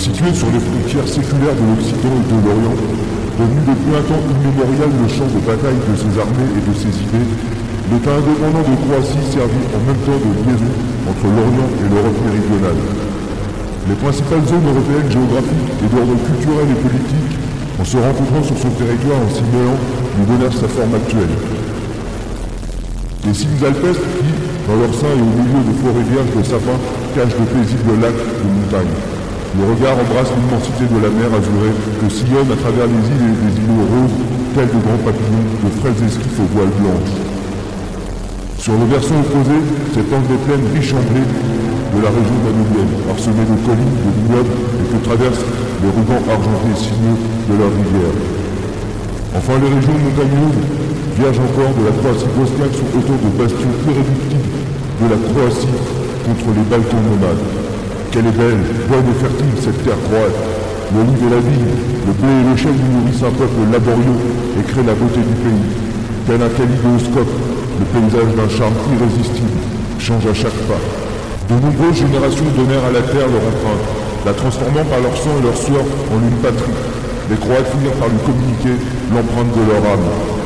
Situé sur les frontières séculaires de l'Occident et de l'Orient, devenu depuis un temps immémorial le champ de bataille de ses armées et de ses idées, l'État indépendant de Croatie servit en même temps de liaison entre l'Orient et l'Europe méridionale. Les principales zones européennes géographiques et d'ordre culturel et politique, en se rencontrant sur son territoire en s'y mêlant, lui donnèrent sa forme actuelle. Les cimes alpestres qui, dans leur sein et au milieu de forêts vierges de sapins, cachent de paisibles lacs de montagnes. Le regard embrasse l'immensité de la mer azurée que sillonnent à travers les îles et les îlots roses, tels de grands papillons, de frêles esquifs aux voiles blanches. Sur le versant opposé s'étendent des plaines riches en blé de la région danubienne, parsemées de collines, de vignobles et que traversent les rubans argentés et sinueux de leur rivière. Enfin, les régions montagneuses, vierges encore de la Croatie bosniaque, sont autant de bastions irréductibles de la Croatie contre les Balkans nomades. Quelle est belle, bonne et fertile cette terre croate. L'olive et la vigne, le blé et le chêne y nourrissent un peuple laborieux et créent la beauté du pays. Tel un kaléidoscope, le paysage d'un charme irrésistible change à chaque pas. De nombreuses générations donnèrent à la terre leur empreinte, la transformant par leur sang et leur sueur en une patrie. Les Croates finirent par lui communiquer l'empreinte de leur âme.